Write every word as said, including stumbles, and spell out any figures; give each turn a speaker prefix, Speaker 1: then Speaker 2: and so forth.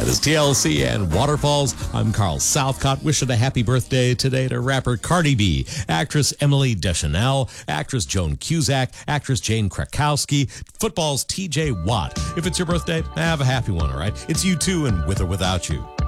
Speaker 1: That is T L C and Waterfalls. I'm Carl Southcott, wishing a happy birthday today to rapper Cardi B, actress Emily Deschanel, actress Joan Cusack, actress Jane Krakowski, football's T J Watt. If it's your birthday, have a happy one, all right? It's U two and With or Without You.